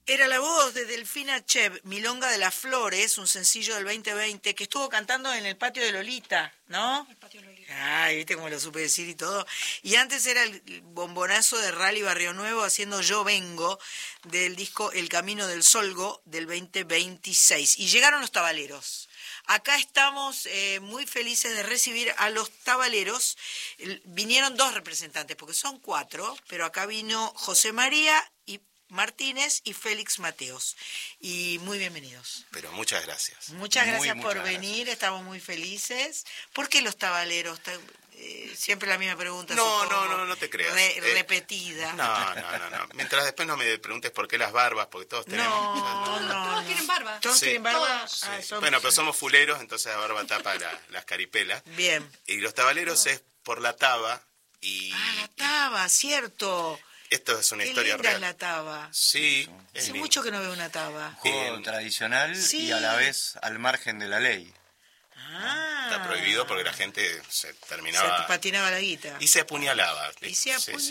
Era la voz de Delfina Chev, Milonga de las Flores, un sencillo del 2020 que estuvo cantando en el patio de Lolita, ¿no? El patio de Lolita. Ay, viste cómo lo supe decir y todo. Y antes era el bombonazo de Rally Barrio Nuevo haciendo Yo Vengo del disco El Camino del Solgo del 2026. Y llegaron los tabaleros. Acá estamos muy felices de recibir a los tabaleros. Vinieron 2 representantes, porque son 4, pero acá vino José María Martínez y Félix Mateos. Y muy bienvenidos. Pero muchas gracias. Muchas gracias por venir, estamos muy felices. ¿Por qué los tabaleros? Siempre la misma pregunta. No te creas. Repetida. No. Mientras después no me preguntes por qué las barbas, porque todos tenemos... Todos tienen barba. ¿Todos tienen barba? Sí. Bueno, pero somos fuleros, entonces la barba tapa las caripelas. Bien. Y los tabaleros es por la taba y... la taba, cierto. Esto es una Qué historia linda real. Es la taba. Sí. Hace mucho que no veo una taba. Juego tradicional y a la vez al margen de la ley. Está prohibido porque la gente se terminaba... Se patinaba la guita. Y se apuñalaba. Sí.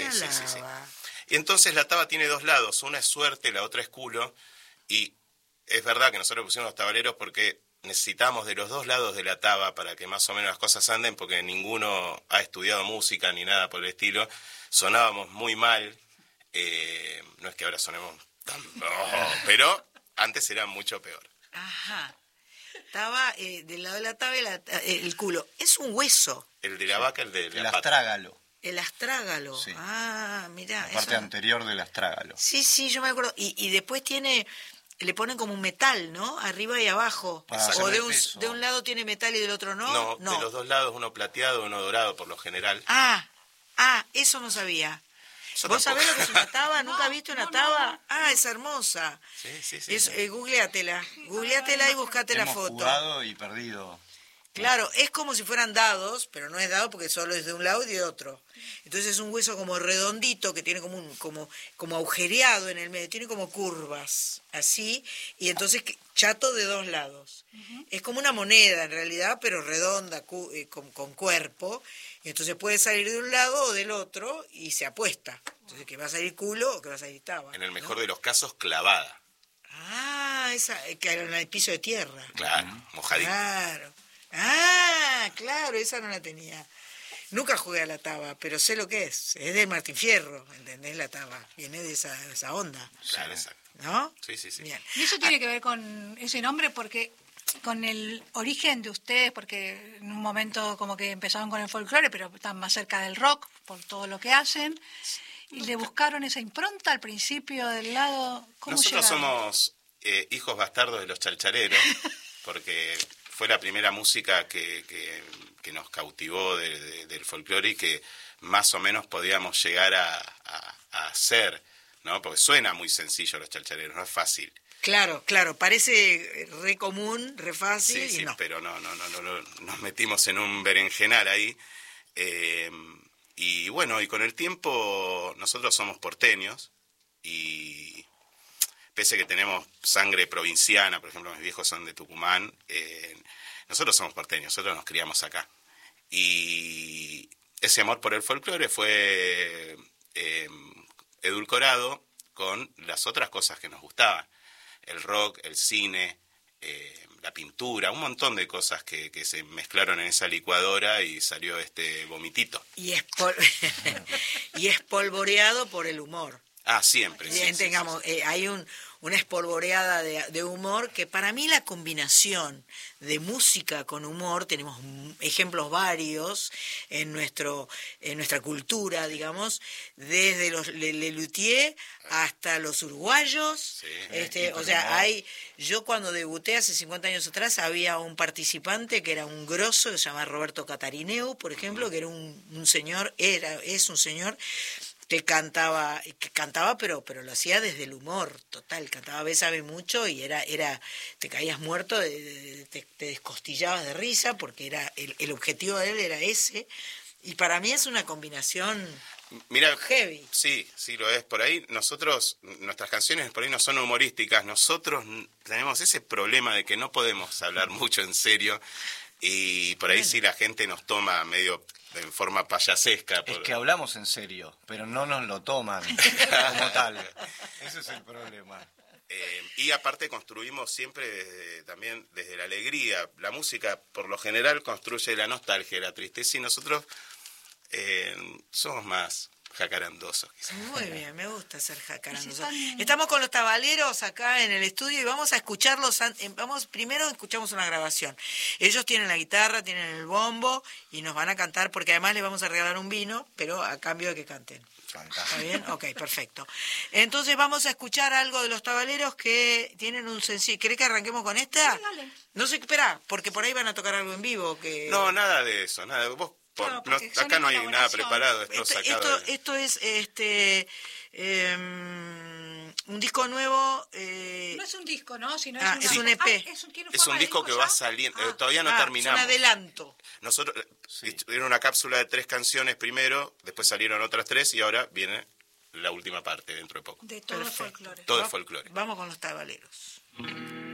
Y entonces la taba tiene 2 lados. Una es suerte, la otra es culo. Y es verdad que nosotros pusimos los tabaleros porque necesitamos de los 2 lados de la taba para que más o menos las cosas anden, porque ninguno ha estudiado música ni nada por el estilo. Sonábamos muy mal. No es que ahora sonemos tan... pero antes era mucho peor. Ajá. Taba del lado de la taba el culo. Es un hueso. El de la vaca, el de la pata. Astrágalo. El astrágalo. Sí. Ah, mirá. La parte anterior del astrágalo. Sí, yo me acuerdo. Y después le ponen como un metal, ¿no? Arriba y abajo. O de un lado tiene metal y del otro no. No, de los 2 lados, uno plateado, uno dorado por lo general. Eso no sabía. Yo ¿Vos tampoco. sabés lo que es una taba? ¿Nunca viste una taba? Es hermosa. Sí. Googleatela y buscate la foto. Hemos jugado y perdido. Claro, es como si fueran dados, pero no es dado porque solo es de un lado y de otro. Entonces es un hueso como redondito que tiene como agujereado en el medio, tiene como curvas, así, y entonces chato de 2 lados. Uh-huh. Es como una moneda en realidad, pero redonda, con cuerpo, y entonces puede salir de un lado o del otro y se apuesta. Entonces que va a salir culo o que va a salir taba. En el mejor de los casos, clavada. Esa que era en el piso de tierra. Claro, mojadita. Claro, esa no la tenía. Nunca jugué a la taba, pero sé lo que es de Martín Fierro, ¿entendés? La taba, viene de esa onda. Claro, exacto. ¿No? Sí. Bien. Y eso tiene que ver con ese nombre porque con el origen de ustedes, porque en un momento como que empezaron con el folclore, pero están más cerca del rock por todo lo que hacen, y le buscaron esa impronta al principio del lado. ¿Cómo Nosotros llegaron? somos hijos bastardos de los chalchareros, porque fue la primera música que nos cautivó del folclore y que más o menos podíamos llegar a hacer, ¿no? Porque suena muy sencillo los chalchareros, no es fácil. Claro, parece re común, re fácil. Sí, y no. Pero no, nos metimos en un berenjenal ahí. Y bueno, y con el tiempo nosotros somos porteños y pese que tenemos sangre provinciana, por ejemplo mis viejos son de Tucumán, nosotros somos porteños, nosotros nos criamos acá. Y ese amor por el folclore fue edulcorado con las otras cosas que nos gustaban. El rock, el cine, la pintura, un montón de cosas que se mezclaron en esa licuadora y salió este vomitito. Y espolvoreado por el humor. Siempre. Sí. Hay una espolvoreada de humor que para mí la combinación de música con humor, tenemos ejemplos varios en nuestra cultura, digamos, desde los Lelutier hasta los uruguayos. Sí, yo cuando debuté hace 50 años atrás había un participante que era un grosso que se llamaba Roberto Catarineu, por ejemplo, que era un señor, es un señor que cantaba pero lo hacía desde el humor total, cantaba Bésame mucho y era te caías muerto, te descostillabas de risa porque era el objetivo de él era ese, y para mí es una combinación heavy. Sí, lo es. Por ahí nuestras canciones por ahí no son humorísticas, nosotros tenemos ese problema de que no podemos hablar mucho en serio y por ahí sí la gente nos toma medio en forma payasesca. Es que hablamos en serio, pero no nos lo toman como tal. Ese es el problema. Y aparte construimos siempre también desde la alegría. La música, por lo general, construye la nostalgia, la tristeza, y nosotros somos más jacarandosos, quizás. Muy bien, me gusta ser jacarandoso. Estamos con los tabaleros acá en el estudio y vamos a escucharlos. Primero escuchamos una grabación. Ellos tienen la guitarra, tienen el bombo y nos van a cantar, porque además les vamos a regalar un vino, pero a cambio de que canten. ¿Está bien? Ok, perfecto. Entonces vamos a escuchar algo de los tabaleros que tienen un sencillo. ¿Querés que arranquemos con esta? Sí, dale. No sé, espera, porque por ahí van a tocar algo en vivo. No, nada de eso, nada. Vos, acá no hay nada preparado. Esto es un disco nuevo. No es un disco, ¿no? Sino es un EP. Es un disco que va saliendo. Todavía no terminamos. Es un adelanto. Nosotros era una cápsula de 3 canciones primero, después salieron otras 3 y ahora viene la última parte dentro de poco. De todo el folclore. Todo el folclore. Vamos con los tabaleros.